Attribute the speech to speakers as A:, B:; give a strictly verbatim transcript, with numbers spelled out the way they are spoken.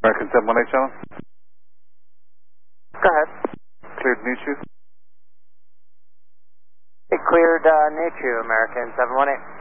A: American seven one eight channel.
B: Go ahead.
A: Cleared Nichu.
B: It cleared uh, Nichu, American seven one eight.